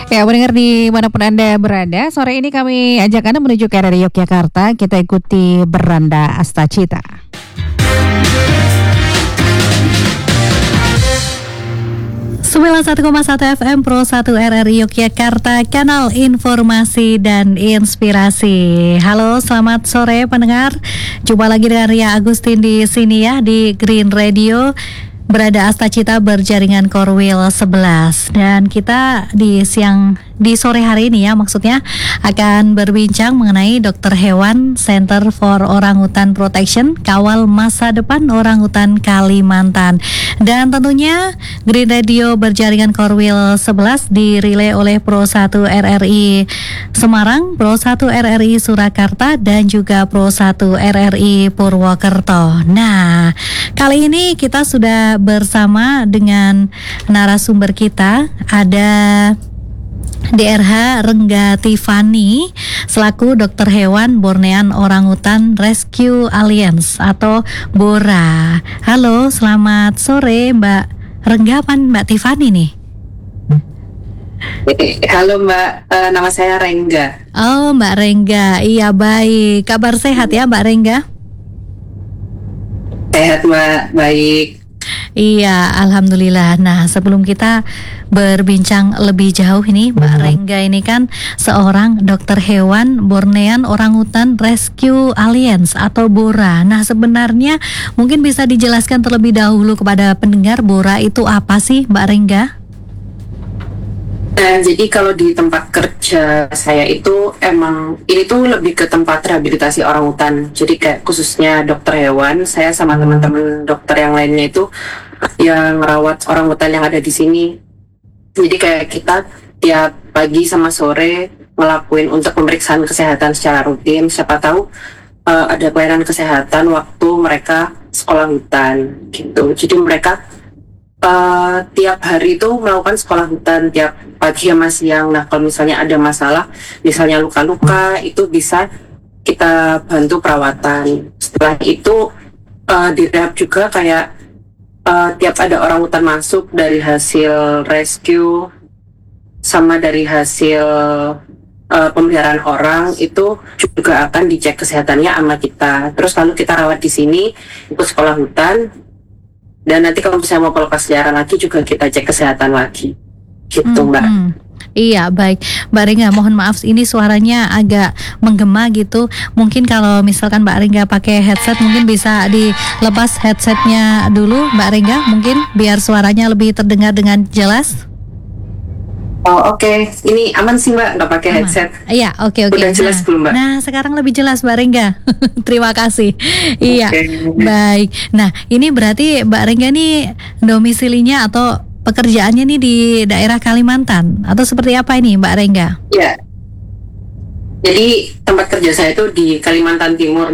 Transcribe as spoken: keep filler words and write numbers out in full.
Ya, mendengar di manapun Anda berada, sore ini kami ajak Anda menuju ke area Yogyakarta. Kita ikuti Beranda Astacita. sembilan puluh satu koma satu F M Pro satu R R I Yogyakarta, kanal informasi dan inspirasi. Halo, selamat sore pendengar. Jumpa lagi dengan Ria Agustin di sini ya, di Green Radio. Beranda Astacita berjaringan Korwil sebelas. Dan kita di siang di sore hari ini ya maksudnya akan berbincang mengenai dokter hewan Center for Orangutan Protection, kawal masa depan orangutan Kalimantan. Dan tentunya Green Radio berjaringan Korwil sebelas dirilai oleh Pro satu R R I Semarang, Pro satu R R I Surakarta, dan juga Pro satu R R I Purwokerto. Nah, kali ini kita sudah bersama dengan narasumber kita, ada D R H Rengga Tiffany selaku dokter hewan Bornean Orangutan Rescue Alliance atau BORA. Halo, selamat sore Mbak Rengga, apa Mbak Tiffany nih? Halo Mbak, uh, nama saya Rengga. Oh Mbak Rengga, iya baik. Kabar sehat ya Mbak Rengga? Sehat Mbak, baik. Iya, alhamdulillah. Nah, sebelum kita berbincang lebih jauh ini, Mbak hmm. Rengga ini kan seorang dokter hewan Bornean Orangutan Rescue Alliance atau BORA. Nah, sebenarnya mungkin bisa dijelaskan terlebih dahulu kepada pendengar BORA itu apa sih, Mbak Rengga? Nah, jadi kalau di tempat kerja saya itu emang ini tuh lebih ke tempat rehabilitasi orangutan. Jadi kayak khususnya dokter hewan, saya sama teman-teman dokter yang lainnya itu yang merawat orangutan yang ada di sini. Jadi kayak kita tiap pagi sama sore ngelakuin untuk pemeriksaan kesehatan secara rutin. Siapa tahu uh, ada pelayanan kesehatan waktu mereka sekolah hutan gitu. Jadi mereka Uh, tiap hari itu melakukan sekolah hutan tiap pagi sama siang. Nah, kalau misalnya ada masalah, misalnya luka-luka, itu bisa kita bantu perawatan. Setelah itu uh, direhab juga kayak uh, tiap ada orang hutan masuk dari hasil rescue sama dari hasil uh, pemeliharaan orang, itu juga akan dicek kesehatannya sama kita. Terus lalu kita rawat di sini ikut sekolah hutan. Dan nanti kalau misalnya mau pelepas liaran lagi juga kita cek kesehatan lagi, gitu hmm, Mbak. Hmm. Iya, baik Mbak Rengga, mohon maaf ini suaranya agak menggema gitu. Mungkin kalau misalkan Mbak Rengga pakai headset, mungkin bisa dilepas headsetnya dulu Mbak Rengga, mungkin biar suaranya lebih terdengar dengan jelas. Oh oke, okay. Ini aman sih Mbak, nggak pakai headset. Iya, oke okay, oke. Okay. Udah jelas nah, belum Mbak? Nah, sekarang lebih jelas Mbak Rengga. Terima kasih. Iya, okay. Baik. Nah, ini berarti Mbak Rengga nih domisilinya atau pekerjaannya nih di daerah Kalimantan atau seperti apa ini Mbak Rengga? Iya. Jadi tempat kerja saya itu di Kalimantan Timur.